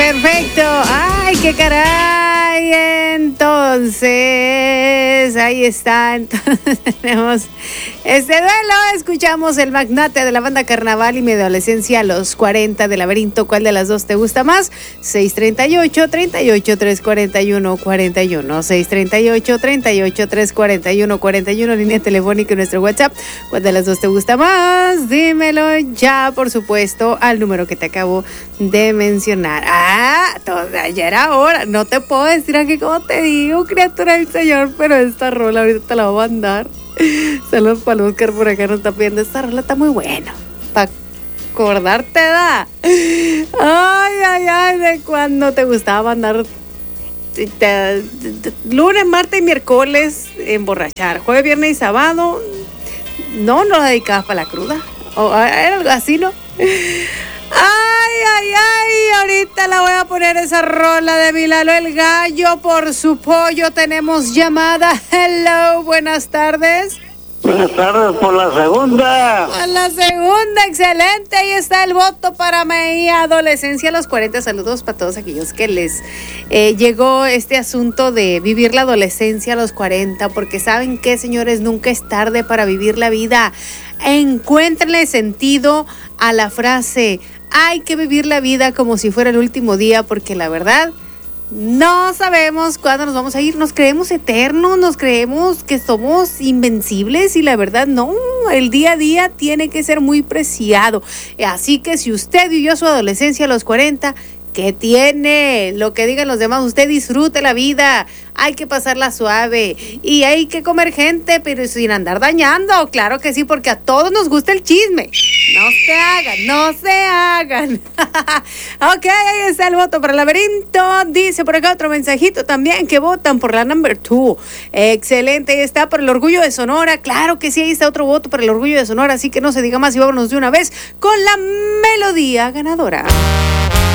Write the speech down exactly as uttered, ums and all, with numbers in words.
Perfecto. Ay, qué caray. Entonces, ahí está. Entonces tenemos este duelo. Escuchamos El Magnate de la banda Carnaval y Mi Adolescencia a los cuarenta de Laberinto. ¿Cuál de las dos te gusta más? seis treinta y ocho, treinta y ocho, trescientos cuarenta y uno, cuarenta y uno. seis treinta y ocho, treinta y ocho, trescientos cuarenta y uno, cuarenta y uno. Línea telefónica y nuestro WhatsApp. ¿Cuál de las dos te gusta más? Dímelo ya, por supuesto, al número que te acabo de mencionar. Ah, toda, ya era hora. No te puedo decir aquí cómo te digo, criatura del Señor, pero esta rola ahorita te la voy a mandar. Saludos para Oscar por acá, nos está pidiendo. Esta rola está muy buena. Para acordarte, da. Ay, ay, ay, de cuando te gustaba andar te, te, te, lunes, martes y miércoles emborrachar. Jueves, viernes y sábado. No, no la dedicabas para la cruda. O era algo así, ¿no? Ay, ay, ay, ahorita la voy a poner esa rola de Milalo el Gallo por su pollo. Tenemos llamada. Hello, buenas tardes. Buenas tardes, por la segunda. Por la segunda, excelente. Ahí está el voto para mi adolescencia a los cuarenta. Saludos para todos aquellos que les eh, llegó este asunto de vivir la adolescencia a los cuarenta. Porque ¿saben qué, señores? Nunca es tarde para vivir la vida. Encuéntrenle sentido a la frase: hay que vivir la vida como si fuera el último día, porque la verdad no sabemos cuándo nos vamos a ir. Nos creemos eternos, nos creemos que somos invencibles y la verdad no, el día a día tiene que ser muy preciado. Así que si usted vivió su adolescencia a los cuarenta, ¿qué tiene? Lo que digan los demás, usted disfrute la vida. Hay que pasarla suave y hay que comer gente, pero sin andar dañando. Claro que sí, porque a todos nos gusta el chisme. No se hagan, no se hagan. Ok, ahí está el voto para el laberinto. Dice por acá otro mensajito también que votan por la number two. Excelente, ahí está por el orgullo de Sonora. Claro que sí, ahí está otro voto para el orgullo de Sonora. Así que no se diga más y vámonos de una vez con la melodía ganadora.